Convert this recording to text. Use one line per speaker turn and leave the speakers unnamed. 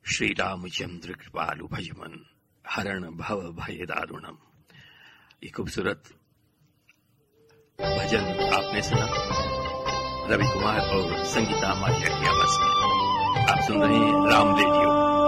श्री रामचंद्र कृपालु भजमन हरण भव भय दारुणम। ये खूबसूरत भजन आपने सुना रवि कुमार और संगीता मालिया की आवाज में। आप सुन रहे हैं राम रेडियो